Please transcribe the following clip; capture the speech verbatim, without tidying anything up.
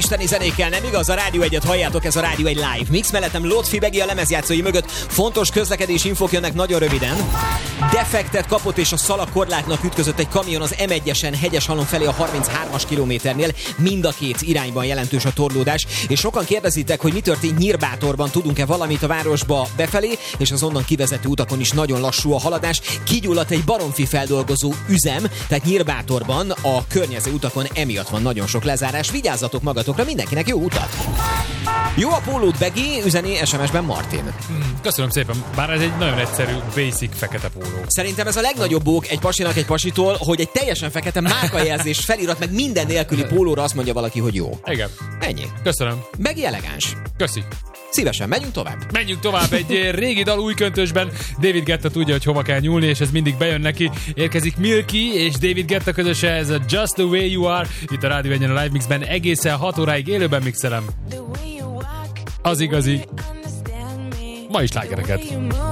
isteni zenékkel, nem igaz? A Rádió egyet halljátok, ez a Rádió egy live mix. Mellettem Lotfi Begi a lemezjátszói mögött. Fontos közlekedés infók jönnek nagyon röviden. Defektet kapott és a szalagkorlátnak ütközött egy kamion az em egyesen Hegyeshalom felé a harminchármas kilométernél. Mind a két irányban jelentős a torlódás. És sokan kérdezitek, hogy mi történt Nyírbátorban, tudunk-e valamit a városba befelé, és az onnan kivezető utakon is nagyon lassú a haladás. Kigyulladt egy baromfi feldolgozó üzem, tehát Nyírbátorban a környező utakon emiatt van nagyon sok lezárás. Vigyázzatok magatokra, mindenkinek jó utat! Jó a pólót, Begi, üzeni es em es-ben Martin. Köszönöm szépen, bár ez egy nagyon egyszerű, basic fekete póló. Szerintem ez a legnagyobb bók egy pasinak egy pasitól, hogy egy teljesen fekete márkajelzés felirat, meg minden nélküli pólóra azt mondja valaki, hogy jó. Igen. Ennyi. Köszönöm. Begi elegáns. Köszi. Szívesen, megyünk tovább. Menjünk tovább egy régi dal új köntösben. David Guetta tudja, hogy hova kell nyúlni, és ez mindig bejön neki. Érkezik Milky és David Guetta közöse, ez a Just the Way You Are. Itt a Rádió egyen a Live Mixben egészen hat óráig élőben mixelem. Az igazi. Ma is slágereket.